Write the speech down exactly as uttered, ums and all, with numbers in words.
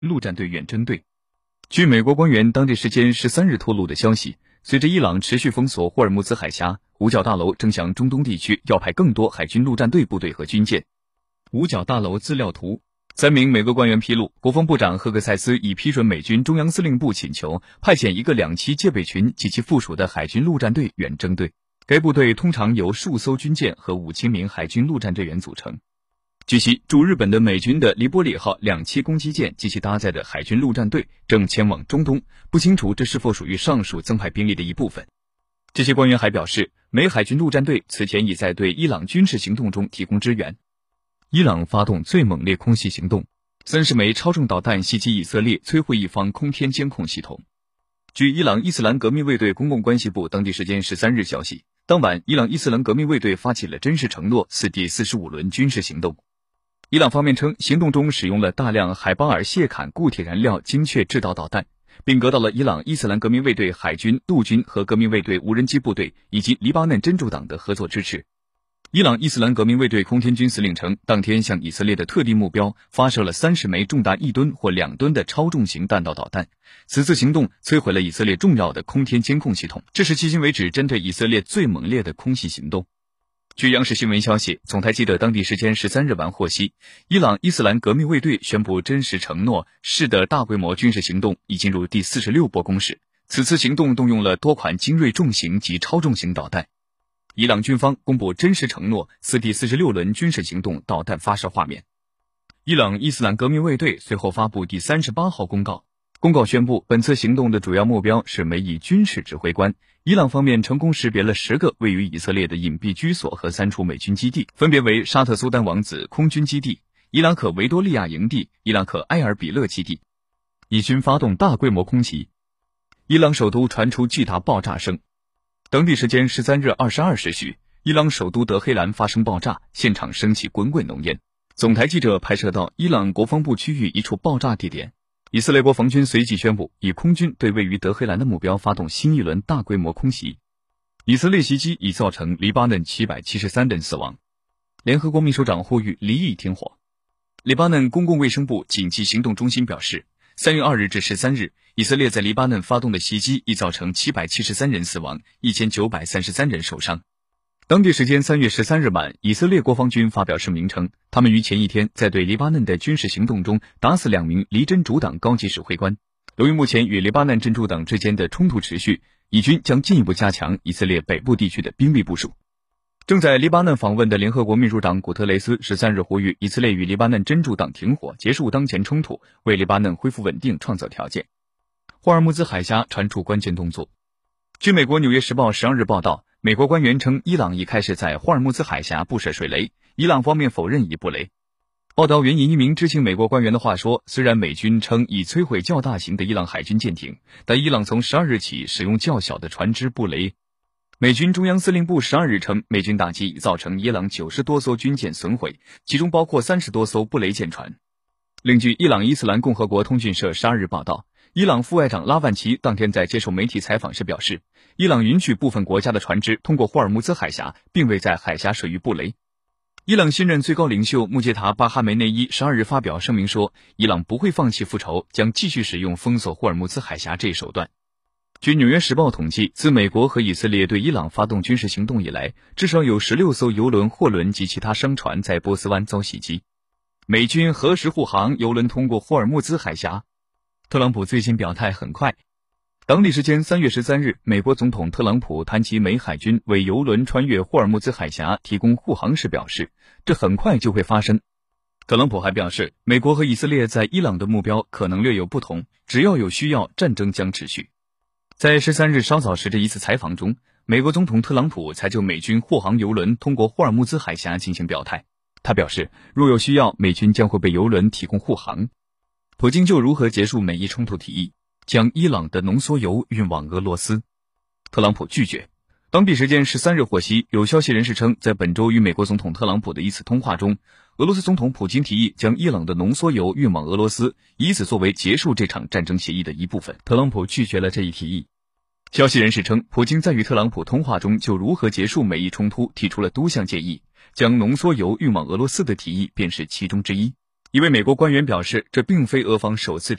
陆战队远征队。据美国官员当地时间十三日透露的消息，随着伊朗持续封锁霍尔木兹海峡，五角大楼正向中东地区调派更多海军陆战队部队和军舰。五角大楼资料图。三名美国官员披露，国防部长赫克塞斯已批准美军中央司令部请求派遣一个两栖戒备群及其附属的海军陆战队远征队。该部队通常由数艘军舰和五千名海军陆战队员组成。据悉，驻日本的美军的黎波里号两栖攻击舰及其搭载的海军陆战队正前往中东，不清楚这是否属于上述增派兵力的一部分。这些官员还表示，美海军陆战队此前已在对伊朗军事行动中提供支援。伊朗发动最猛烈空袭行动，三十枚超重导弹袭击以色列，摧毁一方空天监控系统。据伊朗伊斯兰革命卫队公共关系部当地时间十三日消息，当晚伊朗伊斯兰革命卫队发起了真实承诺四第四十五轮军事行动。伊朗方面称，行动中使用了大量海巴尔谢坎固体燃料精确制导导弹，并得到了伊朗伊斯兰革命卫队海军、陆军和革命卫队无人机部队以及黎巴嫩真主党的合作支持。伊朗伊斯兰革命卫队空天军司令称，当天向以色列的特定目标发射了三十枚重达一吨或两吨的超重型弹道导弹。此次行动摧毁了以色列重要的空天监控系统，这是迄今为止针对以色列最猛烈的空袭行动。据央视新闻消息，总台记者当地时间十三日晚获悉，伊朗伊斯兰革命卫队宣布真实承诺式的大规模军事行动已进入第四十六波攻势。此次行动动用了多款精锐重型及超重型导弹。伊朗军方公布真实承诺四第四十六轮军事行动导弹发射画面。伊朗伊斯兰革命卫队随后发布第三十八号公告，公告宣布，本次行动的主要目标是美以军事指挥官。伊朗方面成功识别了十个位于以色列的隐蔽居所和三处美军基地，分别为沙特苏丹王子空军基地、伊朗可维多利亚营地、伊朗可埃尔比勒基地。以军发动大规模空袭，伊朗首都传出巨大爆炸声。当地时间十三日二十二时许，伊朗首都德黑兰发生爆炸，现场升起滚滚浓烟。总台记者拍摄到伊朗国防部区域一处爆炸地点。以色列国防军随即宣布，以空军对位于德黑兰的目标发动新一轮大规模空袭。以色列袭击已造成黎巴嫩七百七十三人死亡。联合国秘书长呼吁离异停火。黎巴嫩公共卫生部紧急行动中心表示，三月二日至十三日，以色列在黎巴嫩发动的袭击已造成七百七十三人死亡，一千九百三十三人受伤。当地时间三月十三日晚，以色列国防军发表声明称，他们于前一天在对黎巴嫩的军事行动中打死两名黎真主党高级指挥官。由于目前与黎巴嫩真主党之间的冲突持续，以军将进一步加强以色列北部地区的兵力部署。正在黎巴嫩访问的联合国秘书长古特雷斯十三日呼吁以色列与黎巴嫩真主党停火，结束当前冲突，为黎巴嫩恢复稳定创造条件。霍尔木兹海峡传出关键动作。据美国《纽约时报》十二日报道，美国官员称，伊朗已开始在霍尔木兹海峡布设水雷，伊朗方面否认已布雷。报道援引一名知情美国官员的话说，虽然美军称已摧毁较大型的伊朗海军舰艇，但伊朗从十二日起使用较小的船只布雷。美军中央司令部十二日称，美军打击已造成伊朗九十多艘军舰损毁，其中包括三十多艘布雷舰船。另据伊朗伊斯兰共和国通讯社十二日报道，伊朗副外长拉万齐当天在接受媒体采访时表示，伊朗允许部分国家的船只通过霍尔木兹海峡，并未在海峡水域布雷。伊朗新任最高领袖穆杰塔·巴哈梅内伊十二日发表声明说，伊朗不会放弃复仇，将继续使用封锁霍尔木兹海峡这一手段。据《纽约时报》统计，自美国和以色列对伊朗发动军事行动以来，至少有十六艘油轮、货轮及其他商船在波斯湾遭袭击。美军何时护航油轮通过霍尔木兹海峡？特朗普最近表态很快。当地时间三月十三日，美国总统特朗普谈及美海军为油轮穿越霍尔木兹海峡提供护航时表示，这很快就会发生。特朗普还表示，美国和以色列在伊朗的目标可能略有不同，只要有需要，战争将持续。在十三日稍早时的一次采访中，美国总统特朗普才就美军护航油轮通过霍尔木兹海峡进行表态。他表示，若有需要，美军将会为油轮提供护航。普京就如何结束美伊冲突提议，将伊朗的浓缩油运往俄罗斯。特朗普拒绝。当地时间十三日获悉，有消息人士称，在本周与美国总统特朗普的一次通话中，俄罗斯总统普京提议将伊朗的浓缩油运往俄罗斯，以此作为结束这场战争协议的一部分。特朗普拒绝了这一提议。消息人士称，普京在与特朗普通话中就如何结束美伊冲突提出了多项建议，将浓缩油运往俄罗斯的提议便是其中之一。 一位美国官员表示，这并非俄方首次